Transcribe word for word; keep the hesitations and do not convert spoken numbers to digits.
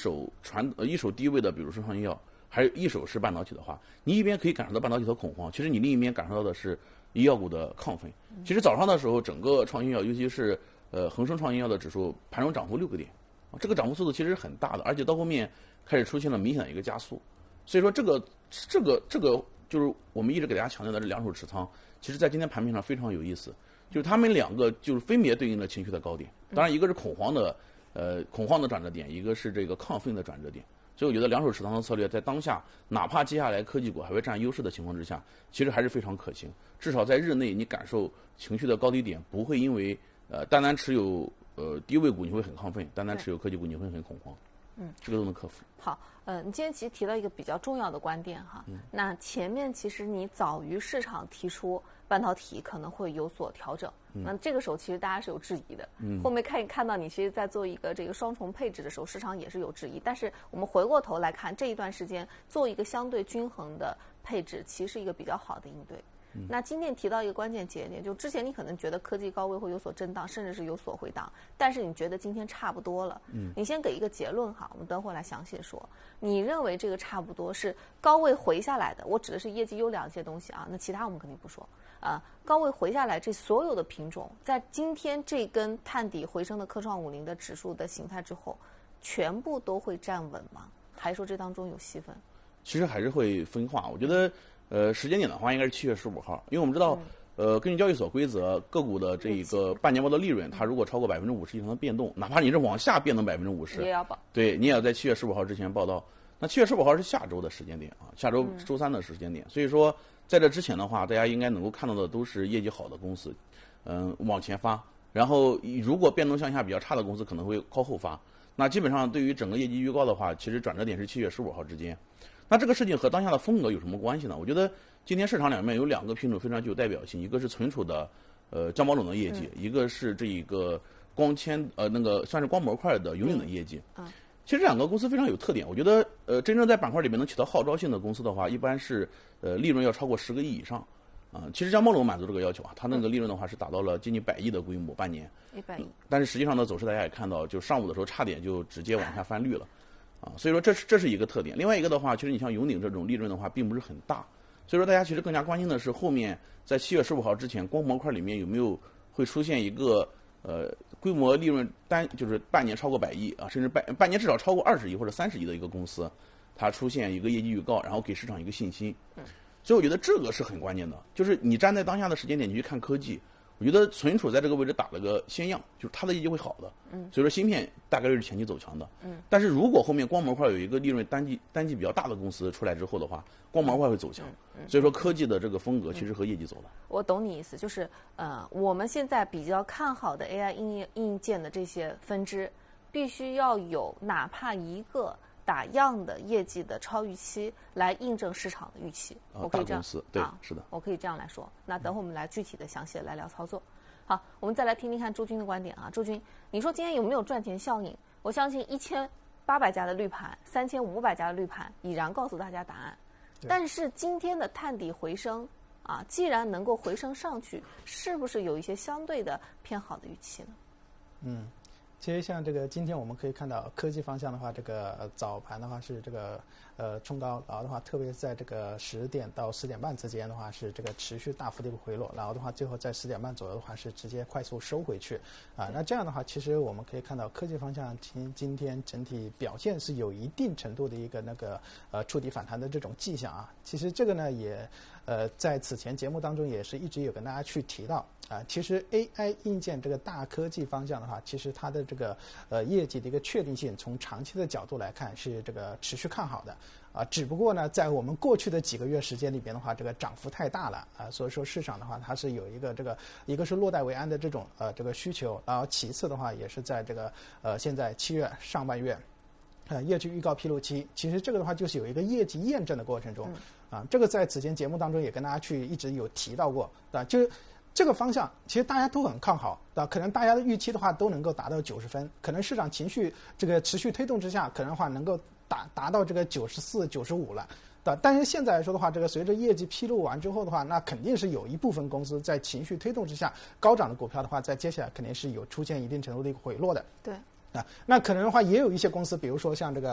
手传呃一手低位的，比如说创新药，还有一手是半导体的话，你一边可以感受到半导体的恐慌，其实你另一边感受到的是医药股的亢奋。其实早上的时候，整个创新药，尤其是呃恒生创新药的指数盘中涨幅六个点，这个涨幅速度其实是很大的，而且到后面开始出现了明显的一个加速。所以说这个这个这个就是我们一直给大家强调的这两手持仓，其实在今天盘面上非常有意思，就是他们两个就是分别对应了情绪的高点，当然一个是恐慌的呃恐慌的转折点，一个是这个亢奋的转折点。所以我觉得两手持仓的策略在当下，哪怕接下来科技股还会占优势的情况之下，其实还是非常可行。至少在日内你感受情绪的高低点，不会因为呃单单持有呃低位股你会很亢奋，单单持有科技股你会很恐慌。嗯，这个都能克服。 好，呃，你今天其实提到一个比较重要的观点哈，嗯、那前面其实你早于市场提出半导体可能会有所调整，嗯、那这个时候其实大家是有质疑的。嗯，后面看看到你其实在做一个这个双重配置的时候，市场也是有质疑。但是我们回过头来看，这一段时间做一个相对均衡的配置，其实是一个比较好的应对。那今天提到一个关键节点，就之前你可能觉得科技高位会有所震荡，甚至是有所回档，但是你觉得今天差不多了。嗯，你先给一个结论哈，我们等会儿来详细说。你认为这个差不多是高位回下来的？我指的是业绩优良一些东西啊，那其他我们肯定不说啊。高位回下来，这所有的品种在今天这根探底回升的科创五零的指数的形态之后，全部都会站稳吗？还是说这当中有细分？ 其实还是会分化，我觉得。呃，时间点的话，应该是七月十五号，因为我们知道，呃，根据交易所规则，个股的这个半年报的利润，它如果超过百分之五十以上的变动，哪怕你是往下变动百分之五十， 也要报。 对，你也要在七月十五号之前报到。那七月十五号是下周的时间点啊，下周周三的时间点。所以说，在这之前的话，大家应该能够看到的都是业绩好的公司，嗯，往前发。然后，如果变动向下比较差的公司，可能会靠后发。那基本上对于整个业绩预告的话，其实转折点是七月十五号之间。那这个事情和当下的风格有什么关系呢？我觉得今天市场两面有两个品种非常具有代表性，一个是存储的呃降保冷的业绩，嗯、一个是这一个光纤呃那个算是光模块的永远的业绩。嗯，其实这两个公司非常有特点，我觉得呃真正在板块里面能起到号召性的公司的话，一般是呃利润要超过十个亿以上。啊、呃，其实降保冷满足这个要求啊，它那个利润的话是达到了接近百亿的规模，半年。 一百亿、嗯。 但是实际上的走势大家也看到，就上午的时候差点就直接往下翻绿了。啊，所以说这是这是一个特点。另外一个的话，其实你像永鼎这种利润的话，并不是很大，所以说大家其实更加关心的是后面在七月十五号之前，光模块里面有没有会出现一个呃规模利润单就是半年超过百亿啊，甚至半半年至少超过二十亿或者三十亿的一个公司，它出现一个业绩预告，然后给市场一个信心。所以我觉得这个是很关键的，就是你站在当下的时间点，你去看科技。我觉得存储在这个位置打了个先样，就是它的业绩会好的，嗯，所以说芯片大概率是前期走强的，嗯，但是如果后面光模块有一个利润单季单季比较大的公司出来之后的话，光模块会走强，嗯嗯、所以说科技的这个风格其实和业绩走的。 我懂你意思，就是呃，我们现在比较看好的 A I 硬硬件的这些分支，必须要有哪怕一个打样的业绩的超预期来印证市场的预期， 啊、 我可以这样， 对、 啊， 是的， 我可以这样来说。那等会我们来具体的详细的来聊操作。好，我们再来听听看朱军的观点啊。朱军，你说今天有没有赚钱效应？我相信一千八百家的绿盘，三千五百家的绿盘已然告诉大家答案。但是今天的探底回升啊，既然能够回升上去，是不是有一些相对的偏好的预期呢？ 嗯。其实像这个今天我们可以看到科技方向的话，这个早盘的话是这个呃冲高，然后的话特别是在这个十点到十点半之间的话是这个持续大幅度的回落，然后的话最后在十点半左右的话是直接快速收回去啊。那这样的话，其实我们可以看到科技方向今今天整体表现是有一定程度的一个那个呃触底反弹的这种迹象啊。其实这个呢也呃在此前节目当中也是一直有跟大家去提到。啊，其实 A I 硬件这个大科技方向的话，其实它的这个呃业绩的一个确定性，从长期的角度来看是这个持续看好的啊。只不过呢，在我们过去的几个月时间里边的话，这个涨幅太大了啊，所以说市场的话，它是有一个这个一个是落袋为安的这种呃这个需求，然后其次的话也是在这个呃现在七月上半月。呃，业绩预告披露期，其实这个的话就是有一个业绩验证的过程中，啊，这个在此前节目当中也跟大家去一直有提到过，对吧？就是这个方向，其实大家都很看好，对吧？可能大家的预期的话都能够达到九十分，可能市场情绪这个持续推动之下，可能的话能够达达到这个九十四、九十五了。对，但是现在来说的话，这个随着业绩披露完之后的话，那肯定是有一部分公司在情绪推动之下，高涨的股票的话，在接下来肯定是有出现一定程度的一个回落的。 对。 啊，那可能的话也有一些公司，比如说像这个